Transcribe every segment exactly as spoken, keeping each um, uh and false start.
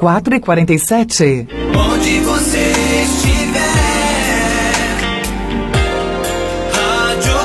quatro e quarenta e sete. Onde você estiver, Rádio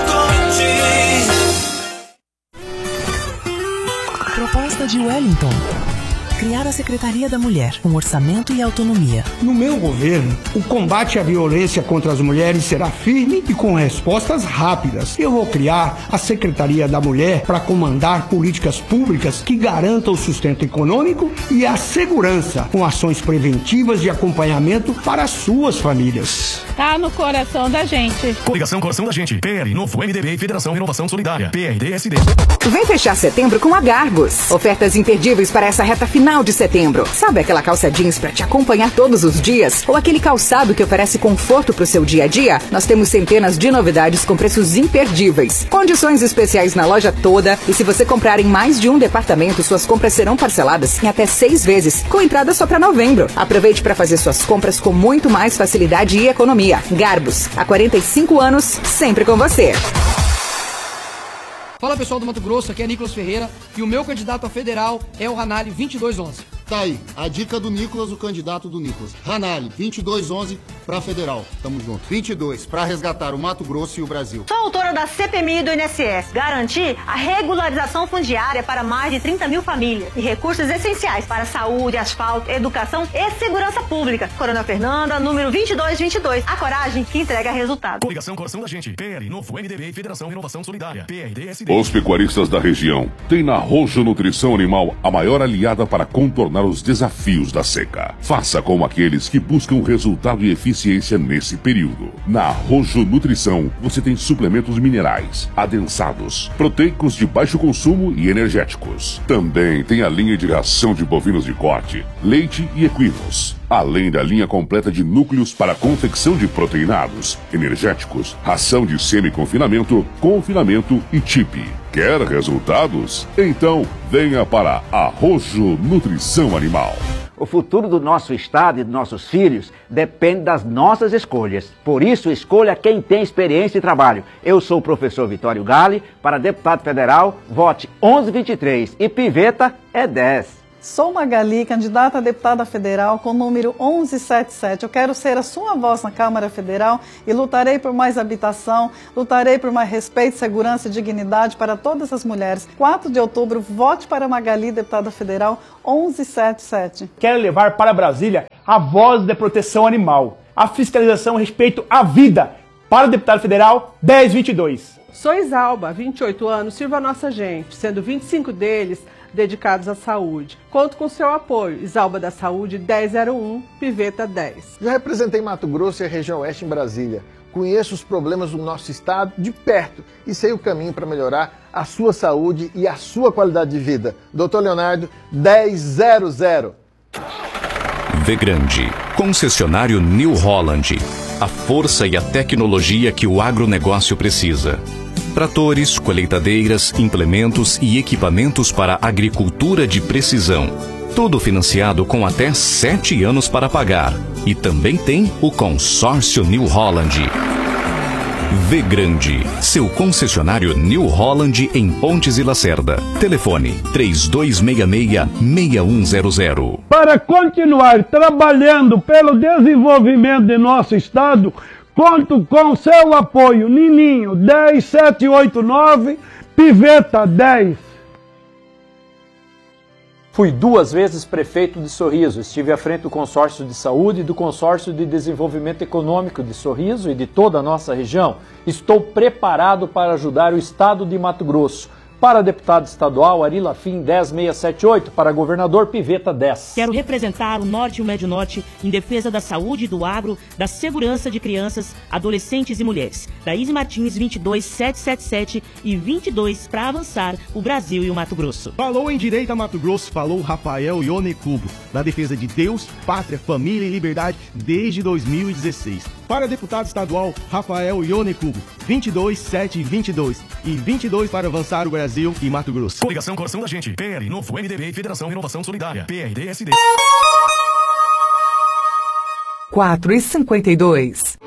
Conte. Proposta de Wellington. Criar a Secretaria da Mulher, com orçamento e autonomia. No meu governo, o combate à violência contra as mulheres será firme e com respostas rápidas. Eu vou criar a Secretaria da Mulher para comandar políticas públicas que garantam o sustento econômico e a segurança, com ações preventivas de acompanhamento para as suas famílias. Tá no coração da gente. Coligação Coração da Gente. P L, Novo, M D B e Federação Renovação Solidária. P R D S D. Vem fechar setembro com a Garbus. Ofertas imperdíveis para essa reta final de setembro. Sabe aquela calça jeans para te acompanhar todos os dias? Ou aquele calçado que oferece conforto para o seu dia a dia? Nós temos centenas de novidades com preços imperdíveis. Condições especiais na loja toda. E se você comprar em mais de um departamento, suas compras serão parceladas em até seis vezes, com entrada só para novembro. Aproveite para fazer suas compras com muito mais facilidade e economia. Garbus, há quarenta e cinco anos, sempre com você. Fala pessoal do Mato Grosso, aqui é Nicolas Ferreira e o meu candidato a federal é o Ranalli vinte e dois onze. Tá aí, a dica do Nicolas, o candidato do Nicolas. Ranalli, vinte e dois onze pra federal. Tamo junto. vinte e dois, pra resgatar o Mato Grosso e o Brasil. Sou autora da C P M I do I N S S. Garantir a regularização fundiária para mais de trinta mil famílias e recursos essenciais para saúde, asfalto, educação e segurança pública. Coronel Fernanda, número vinte e dois vinte e dois. A coragem que entrega resultado. Coligação Coração da Gente. P L, Novo, M D B e Federação Renovação Solidária. P R D S D. Os pecuaristas da região têm na Rojo Nutrição Animal a maior aliada para contornar os desafios da seca. Faça como aqueles que buscam resultado e eficiência nesse período. Na Rojo Nutrição, você tem suplementos minerais, adensados, proteicos de baixo consumo e energéticos. Também tem a linha de ração de bovinos de corte, leite e equinos. Além da linha completa de núcleos para confecção de proteinados, energéticos, ração de semi-confinamento, confinamento e chip. Quer resultados? Então venha para a Rojo Nutrição Animal. O futuro do nosso estado e dos nossos filhos depende das nossas escolhas. Por isso, escolha quem tem experiência e trabalho. Eu sou o professor Vitório Gale. Para deputado federal, vote onze vinte e três e Piveta é dez. Sou Magali, candidata a deputada federal com o número onze setenta e sete. Eu quero ser a sua voz na Câmara Federal e lutarei por mais habitação, lutarei por mais respeito, segurança e dignidade para todas as mulheres. quatro de outubro, vote para Magali, deputada federal, onze setenta e sete. Quero levar para Brasília a voz da proteção animal, a fiscalização a respeito à vida. Para deputado federal, dez vinte e dois. Sou Isalba, vinte e oito anos, sirvo a nossa gente, sendo vinte e cinco deles dedicados à saúde. Conto com seu apoio. Isalba da Saúde dez zero um, Piveta dez. Já representei Mato Grosso e a região oeste em Brasília. Conheço os problemas do nosso estado de perto e sei o caminho para melhorar a sua saúde e a sua qualidade de vida. doutor Leonardo, dez zero zero. V Grande, concessionário New Holland. A força e a tecnologia que o agronegócio precisa. Tratores, colheitadeiras, implementos e equipamentos para agricultura de precisão. Tudo financiado com até sete anos para pagar. E também tem o consórcio New Holland. V Grande, seu concessionário New Holland em Pontes e Lacerda. Telefone três dois seis seis, seis um zero zero. Para continuar trabalhando pelo desenvolvimento de nosso estado, conto com seu apoio. Nininho, dez sete oito nove, Piveta dez. Fui duas vezes prefeito de Sorriso. Estive à frente do Consórcio de Saúde e do Consórcio de Desenvolvimento Econômico de Sorriso e de toda a nossa região. Estou preparado para ajudar o estado de Mato Grosso. Para deputado estadual, Ari Lafim, dez seis sete oito. Para governador, Piveta dez. Quero representar o Norte e o Médio Norte em defesa da saúde e do agro, da segurança de crianças, adolescentes e mulheres. Daíse Martins, vinte e dois sete sete sete e vinte e dois para avançar o Brasil e o Mato Grosso. Falou em direita Mato Grosso, falou Rafael Ione Cubo, na defesa de Deus, pátria, família e liberdade desde dois mil e dezesseis. Para deputado estadual, Rafael Ione Cubo, vinte e dois sete vinte e dois e vinte e dois para avançar o Brasil e Mato Grosso. Coligação Coração da Gente. P L, Novo, M D B e Federação Renovação Solidária. P R D S D. quatro e cinquenta e dois.